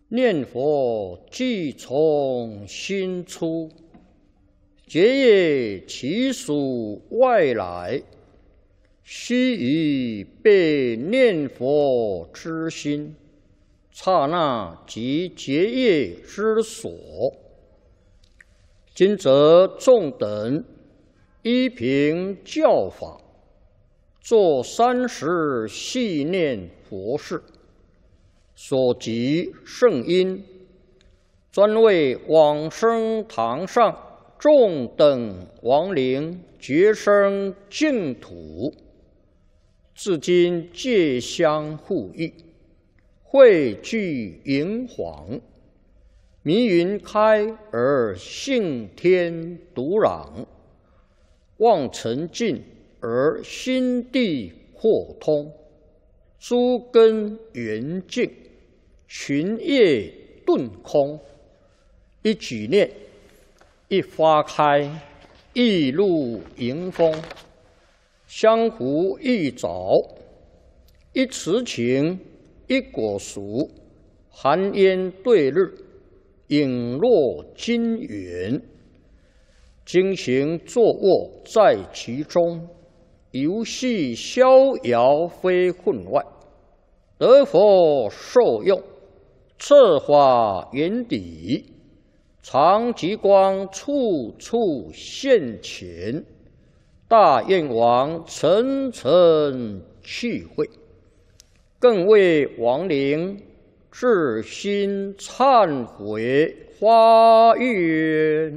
念佛即从心出，觉业其属外来，须臾被念佛之心，刹那即觉业之所。今则众等依凭教法，作30系念佛事，所集圣因，专为往生堂上众等亡灵觉生净土，至今皆相互益，汇聚银黄，迷云开而性天独朗，望尘尽而心地豁通，诸根圆净，群业顿空。一举念，一花开，一入迎风，相互一早，一此情，一果熟，寒烟对日，影落金元。经行坐卧在其中，游戏逍遥非分外，得佛受用，策法圆底，常极光处处现前，大愿王层层去会，更为亡灵至心忏悔发愿。